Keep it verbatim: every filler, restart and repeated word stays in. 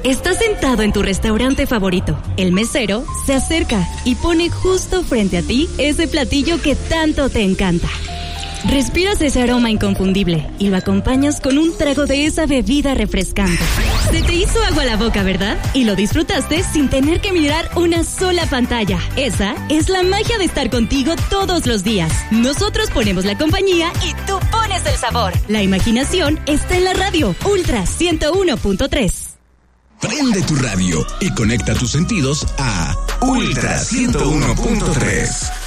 Estás sentado en tu restaurante favorito. El mesero se acerca y pone justo frente a ti ese platillo que tanto te encanta. Respiras ese aroma inconfundible y lo acompañas con un trago de esa bebida refrescante. Se te hizo agua la boca, ¿verdad? Y lo disfrutaste sin tener que mirar una sola pantalla. Esa es la magia de estar contigo todos los días. Nosotros ponemos la compañía y tú pones el sabor. La imaginación está en la radio Ultra ciento uno punto tres. Prende tu radio y conecta tus sentidos a Ultra ciento uno punto tres.